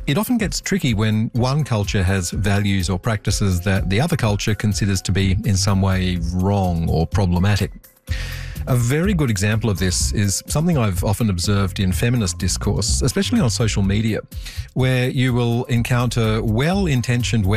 It often gets tricky when one culture has values or practices that the other culture considers to be in some way wrong or problematic. A very good example of this is something I've often observed in feminist discourse, especially on social media, where you will encounter well-intentioned